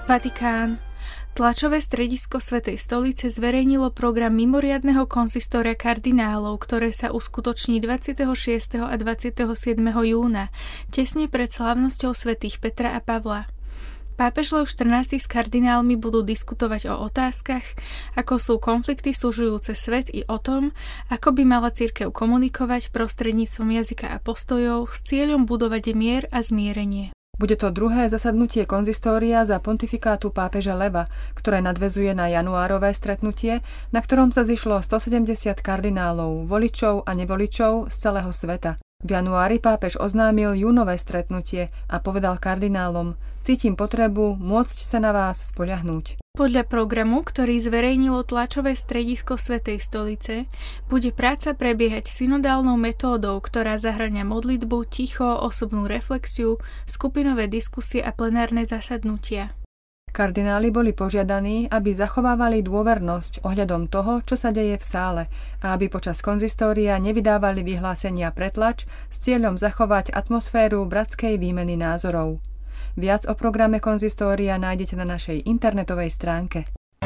Vatikán. Tlačové stredisko Svätej stolice zverejnilo program mimoriadneho konzistória kardinálov, ktoré sa uskutoční 26. a 27. júna, tesne pred slávnosťou svätých Petra a Pavla. Pápež Lev XIV s kardinálmi budú diskutovať o otázkach, ako sú konflikty súžujúce svet, i o tom, ako by mala cirkev komunikovať prostredníctvom jazyka a postojov s cieľom budovať mier a zmierenie. Bude to druhé zasadnutie konzistória za pontifikátu pápeža Leva, ktoré nadväzuje na januárové stretnutie, na ktorom sa zišlo 170 kardinálov, voličov a nevoličov z celého sveta. V januári pápež oznámil júnové stretnutie a povedal kardinálom: cítim potrebu môcť sa na vás spoľahnúť. Podľa programu, ktorý zverejnilo tlačové stredisko Svätej stolice, bude práca prebiehať synodálnou metódou, ktorá zahŕňa modlitbu, ticho, osobnú reflexiu, skupinové diskusie a plenárne zasadnutia. Kardináli boli požiadaní, aby zachovávali dôvernosť ohľadom toho, čo sa deje v sále, a aby počas konzistória nevydávali vyhlásenia pre tlač s cieľom zachovať atmosféru bratskej výmeny názorov. Viac o programe konzistória nájdete na našej internetovej stránke.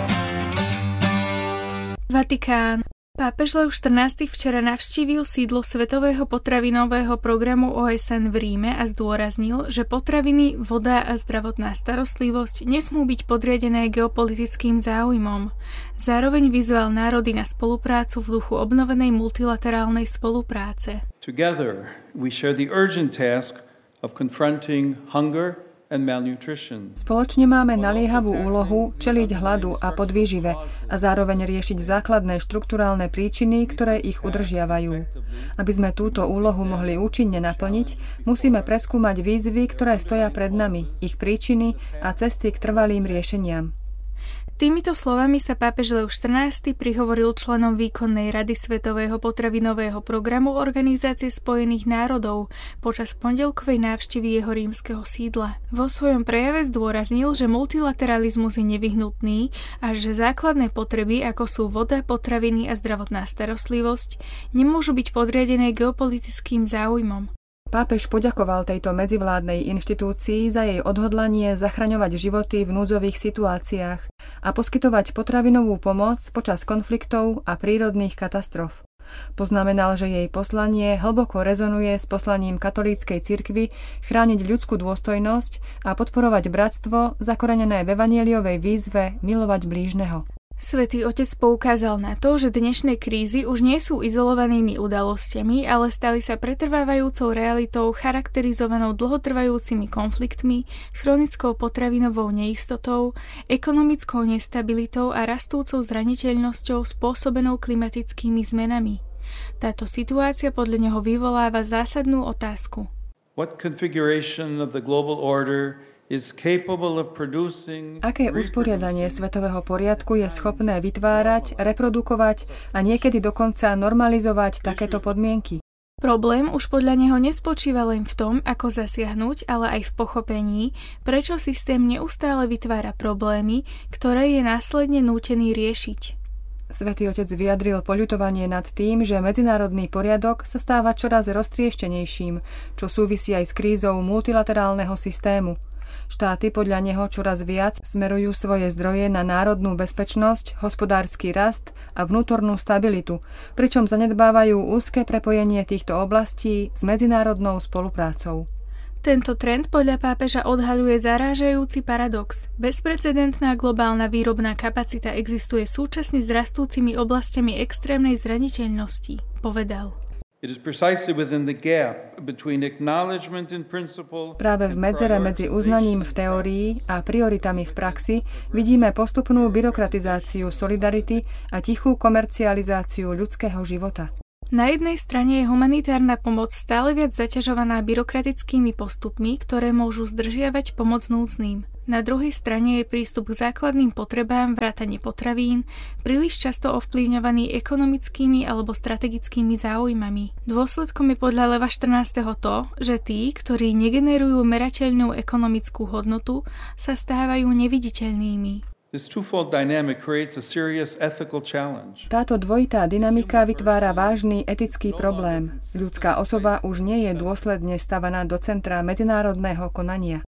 Vatikán. Pápež Lev XIV včera navštívil sídlo Svetového potravinového programu OSN v Ríme a zdôraznil, že potraviny, voda a zdravotná starostlivosť nesmú byť podriadené geopolitickým záujmom. Zároveň vyzval národy na spoluprácu v duchu obnovenej multilaterálnej spolupráce. Together we share the urgent task of confronting hunger and malnutrition. Spoločne máme naliehavú úlohu čeliť hladu a podvýžive a zároveň riešiť základné štrukturálne príčiny, ktoré ich udržiavajú. Aby sme túto úlohu mohli účinne naplniť, musíme preskúmať výzvy, ktoré stoja pred nami, ich príčiny a cesty k trvalým riešeniam. Týmito slovami sa pápež Lev XIV prihovoril členom výkonnej rady Svetového potravinového programu Organizácie spojených národov počas pondelkovej návštevy jeho rímskeho sídla. Vo svojom prejave zdôraznil, že multilateralizmus je nevyhnutný a že základné potreby, ako sú voda, potraviny a zdravotná starostlivosť, nemôžu byť podriadené geopolitickým záujmom. Pápež poďakoval tejto medzivládnej inštitúcii za jej odhodlanie zachraňovať životy v núdzových situáciách a poskytovať potravinovú pomoc počas konfliktov a prírodných katastrof. Poznamenal, že jej poslanie hlboko rezonuje s poslaním katolíckej cirkvi chrániť ľudskú dôstojnosť a podporovať bratstvo zakorenené v evanjeliovej výzve milovať blížneho. Svätý Otec poukázal na to, že dnešné krízy už nie sú izolovanými udalosťami, ale stali sa pretrvávajúcou realitou charakterizovanou dlhotrvajúcimi konfliktmi, chronickou potravinovou neistotou, ekonomickou nestabilitou a rastúcou zraniteľnosťou spôsobenou klimatickými zmenami. Táto situácia podľa neho vyvoláva zásadnú otázku. What configuration of the global order Aké usporiadanie svetového poriadku je schopné vytvárať, reprodukovať a niekedy dokonca normalizovať takéto podmienky? Problém už podľa neho nespočíva len v tom, ako zasiahnuť, ale aj v pochopení, prečo systém neustále vytvára problémy, ktoré je následne nútený riešiť. Svätý Otec vyjadril poľutovanie nad tým, že medzinárodný poriadok sa stáva čoraz roztrieštenejším, čo súvisí aj s krízou multilaterálneho systému. Štáty podľa neho čoraz viac smerujú svoje zdroje na národnú bezpečnosť, hospodársky rast a vnútornú stabilitu, pričom zanedbávajú úzke prepojenie týchto oblastí s medzinárodnou spoluprácou. Tento trend podľa pápeža odhaľuje zarážajúci paradox. Bezprecedentná globálna výrobná kapacita existuje súčasne s rastúcimi oblastiami extrémnej zraniteľnosti, povedal. Práve v medzere medzi uznaním v teórii a prioritami v praxi vidíme postupnú byrokratizáciu solidarity a tichú komercializáciu ľudského života. Na jednej strane je humanitárna pomoc stále viac zaťažovaná byrokratickými postupmi, ktoré môžu zdržiavať pomoc núdznym. Na druhej strane je prístup k základným potrebám vrátane potravín príliš často ovplyvňovaný ekonomickými alebo strategickými záujmami. Dôsledkom je podľa Leva XIV to, že tí, ktorí negenerujú merateľnú ekonomickú hodnotu, sa stávajú neviditeľnými. Táto dvojitá dynamika vytvára vážny etický problém. Ľudská osoba už nie je dôsledne stavaná do centra medzinárodného konania. V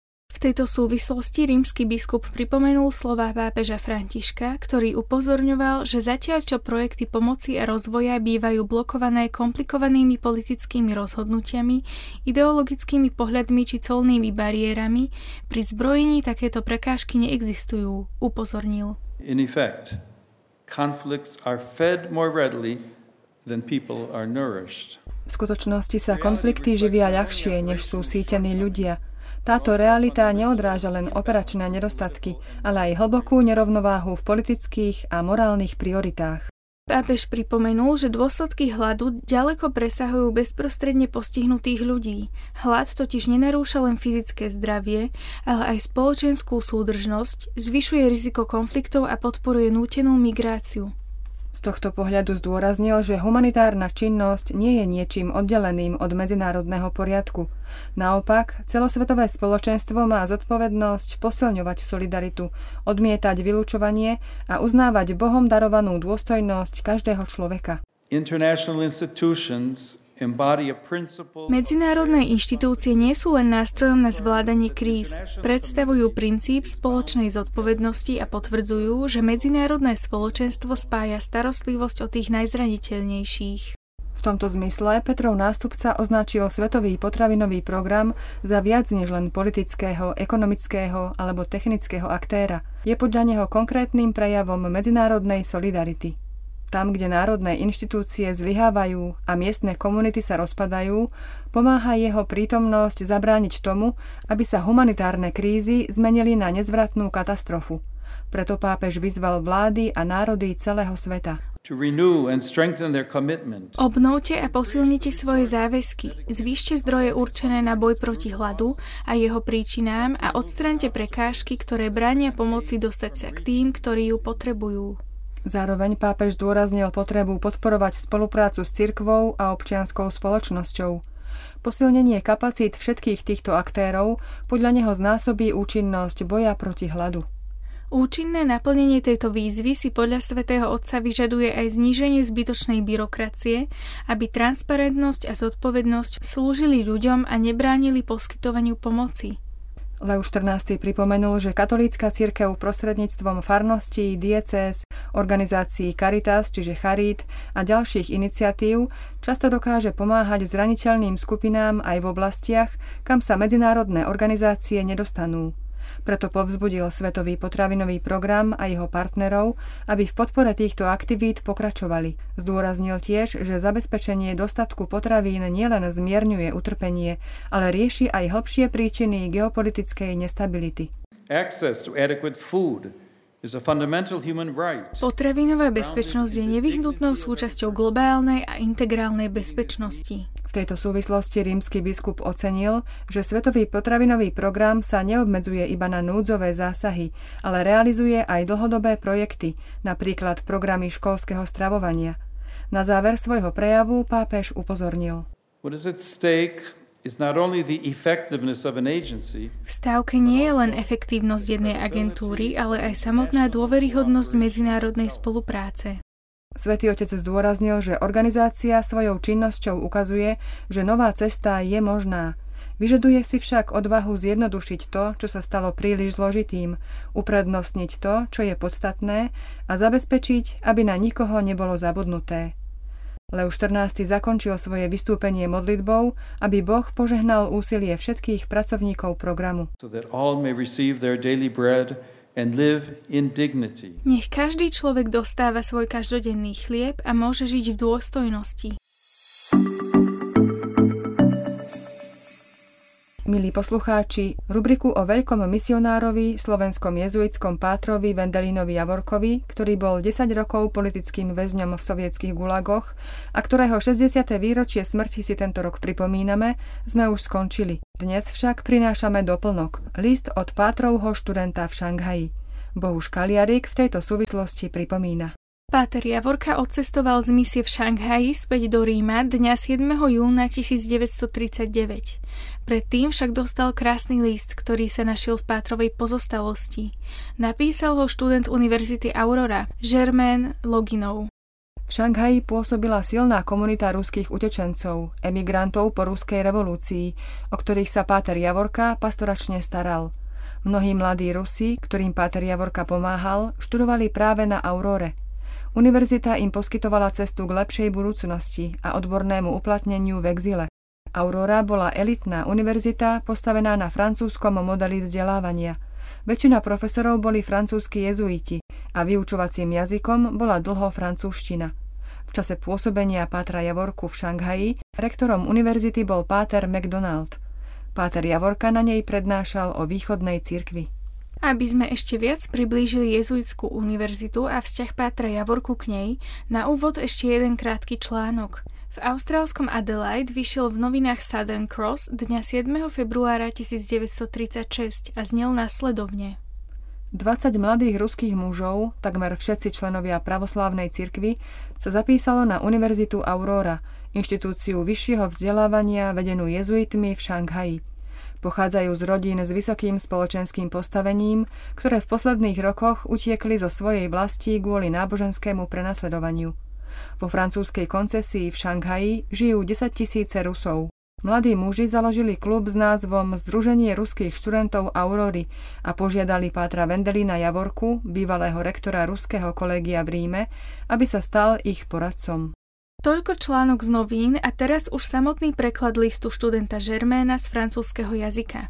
V tejto súvislosti rímsky biskup pripomenul slová pápeža Františka, ktorý upozorňoval, že zatiaľ čo projekty pomoci a rozvoja bývajú blokované komplikovanými politickými rozhodnutiami, ideologickými pohľadmi či colnými bariérami, pri zbrojení takéto prekážky neexistujú, upozornil. In effect, conflicts are fed more readily than people are nourished. V skutočnosti sa konflikty živia ľahšie, než sú sýtení ľudia. Táto realita neodráža len operačné nedostatky, ale aj hlbokú nerovnováhu v politických a morálnych prioritách. Pápež pripomenul, že dôsledky hladu ďaleko presahujú bezprostredne postihnutých ľudí. Hlad totiž nenarúša len fyzické zdravie, ale aj spoločenskú súdržnosť, zvyšuje riziko konfliktov a podporuje nútenú migráciu. Z tohto pohľadu zdôraznil, že humanitárna činnosť nie je niečím oddeleným od medzinárodného poriadku. Naopak, celosvetové spoločenstvo má zodpovednosť posilňovať solidaritu, odmietať vylúčovanie a uznávať Bohom darovanú dôstojnosť každého človeka. International institutions Medzinárodné inštitúcie nie sú len nástrojom na zvládanie kríz. Predstavujú princíp spoločnej zodpovednosti a potvrdzujú, že medzinárodné spoločenstvo spája starostlivosť o tých najzraniteľnejších. V tomto zmysle Petrov nástupca označil Svetový potravinový program za viac než len politického, ekonomického alebo technického aktéra. Je podľa neho konkrétnym prejavom medzinárodnej solidarity. Tam, kde národné inštitúcie zlyhávajú a miestne komunity sa rozpadajú, pomáha jeho prítomnosť zabrániť tomu, aby sa humanitárne krízy zmenili na nezvratnú katastrofu. Preto pápež vyzval vlády a národy celého sveta. Obnovte a posilnite svoje záväzky, zvýšte zdroje určené na boj proti hladu a jeho príčinám a odstraňte prekážky, ktoré bránia pomoci dostať sa k tým, ktorí ju potrebujú. Zároveň pápež zdôraznil potrebu podporovať spoluprácu s cirkvou a občianskou spoločnosťou. Posilnenie kapacít všetkých týchto aktérov podľa neho znásobí účinnosť boja proti hladu. Účinné naplnenie tejto výzvy si podľa svätého Otca vyžaduje aj zníženie zbytočnej byrokracie, aby transparentnosť a zodpovednosť slúžili ľuďom a nebránili poskytovaniu pomoci. Leo XIV pripomenul, že katolícka cirkev prostredníctvom farností, diecéz, organizácií Caritas, čiže Charít a ďalších iniciatív často dokáže pomáhať zraniteľným skupinám aj v oblastiach, kam sa medzinárodné organizácie nedostanú. Preto povzbudil Svetový potravinový program a jeho partnerov, aby v podpore týchto aktivít pokračovali. Zdôraznil tiež, že zabezpečenie dostatku potravín nielen zmierňuje utrpenie, ale rieši aj hlbšie príčiny geopolitickej nestability. Access to adequate food is a fundamental human right. Potravinová bezpečnosť je nevyhnutnou súčasťou globálnej a integrálnej bezpečnosti. V tejto súvislosti rímsky biskup ocenil, že Svetový potravinový program sa neobmedzuje iba na núdzové zásahy, ale realizuje aj dlhodobé projekty, napríklad programy školského stravovania. Na záver svojho prejavu pápež upozornil. V stávke nie je len efektívnosť jednej agentúry, ale aj samotná dôveryhodnosť medzinárodnej spolupráce. Svätý Otec zdôraznil, že organizácia svojou činnosťou ukazuje, že nová cesta je možná. Vyžaduje si však odvahu zjednodušiť to, čo sa stalo príliš zložitým, uprednostniť to, čo je podstatné a zabezpečiť, aby na nikoho nebolo zabudnuté. Leo XIV zakončil svoje vystúpenie modlitbou, aby Boh požehnal úsilie všetkých pracovníkov programu. Nech každý človek dostáva svoj každodenný chlieb a môže žiť v dôstojnosti. Milí poslucháči, rubriku o veľkom misionárovi, slovenskom jezuitskom pátrovi Wendelinovi Javorkovi, ktorý bol 10 rokov politickým väzňom v sovietskych gulagoch a ktorého 60. výročie smrti si tento rok pripomíname, sme už skončili. Dnes však prinášame doplnok, list od pátrovho študenta v Šanghaji. Bohuš Kaliarik v tejto súvislosti pripomína. Páter Javorka odcestoval z misie v Šanghaji späť do Ríma dňa 7. júna 1939. Predtým však dostal krásny list, ktorý sa našiel v Pátrovej pozostalosti. Napísal ho študent Univerzity Aurora, Germain Loginov. V Šanghaji pôsobila silná komunita ruských utečencov, emigrantov po ruskej revolúcii, o ktorých sa páter Javorka pastoračne staral. Mnohí mladí Rusi, ktorým páter Javorka pomáhal, študovali práve na Aurore. Univerzita im poskytovala cestu k lepšej budúcnosti a odbornému uplatneniu v exile. Aurora bola elitná univerzita postavená na francúzskom modeli vzdelávania. Väčšina profesorov boli francúzski jezuiti a vyučovacím jazykom bola dlho francúzština. V čase pôsobenia pátra Javorku v Šanghaji rektorom univerzity bol páter MacDonald. Páter Javorka na nej prednášal o východnej cirkvi. Aby sme ešte viac priblížili jezuitskú univerzitu a vzťah pátra Javorku k nej, na úvod ešte jeden krátky článok. V austrálskom Adelaide vyšiel v novinách Southern Cross dňa 7. februára 1936 a znel nasledovne. 20 mladých ruských mužov, takmer všetci členovia pravoslávnej cirkvi, sa zapísalo na Univerzitu Aurora, inštitúciu vyššieho vzdelávania vedenú jezuitmi v Šanghaji. Pochádzajú z rodín s vysokým spoločenským postavením, ktoré v posledných rokoch utiekli zo svojej vlasti kvôli náboženskému prenasledovaniu. Vo francúzskej koncesii v Šanghaji žijú 10 000 Rusov. Mladí muži založili klub s názvom Združenie ruských študentov Aurory a požiadali pátra Wendelina Javorku, bývalého rektora ruského kolégia v Ríme, aby sa stal ich poradcom. Toľko článok z novín a teraz už samotný preklad listu študenta Germaina z francúzskeho jazyka.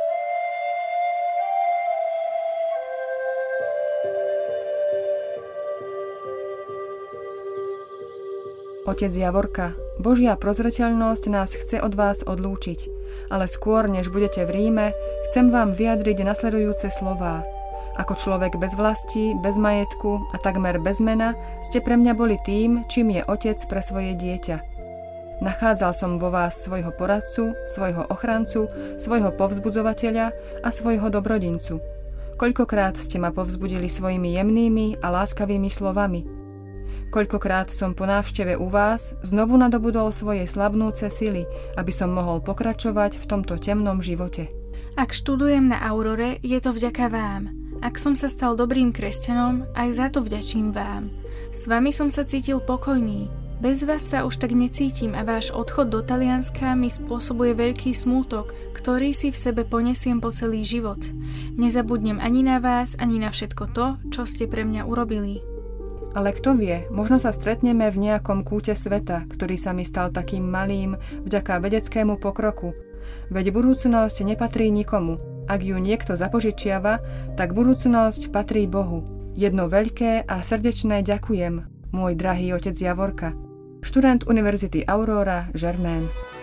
Otec Javorka, Božia prozreteľnosť nás chce od vás odlúčiť, ale skôr, než budete v Ríme, chcem vám vyjadriť nasledujúce slová. Ako človek bez vlasti, bez majetku a takmer bez mena ste pre mňa boli tým, čím je otec pre svoje dieťa. Nachádzal som vo vás svojho poradcu, svojho ochrancu, svojho povzbudzovateľa a svojho dobrodincu. Koľkokrát ste ma povzbudili svojimi jemnými a láskavými slovami. Koľkokrát som po návšteve u vás znovu nadobudol svoje slabnúce sily, aby som mohol pokračovať v tomto temnom živote. Ak študujem na Aurore, je to vďaka vám. Ak som sa stal dobrým kresťanom, aj za to vďačím vám. S vami som sa cítil pokojný. Bez vás sa už tak necítim a váš odchod do Talianska mi spôsobuje veľký smútok, ktorý si v sebe ponesiem po celý život. Nezabudnem ani na vás, ani na všetko to, čo ste pre mňa urobili. Ale kto vie, možno sa stretneme v nejakom kúte sveta, ktorý sa mi stal takým malým vďaka vedeckému pokroku. Veď budúcnosť nepatrí nikomu. Ak ju niekto zapožičiava, tak budúcnosť patrí Bohu. Jedno veľké a srdečné ďakujem, môj drahý otec Javorka. Študent Univerzity Aurora, Germain.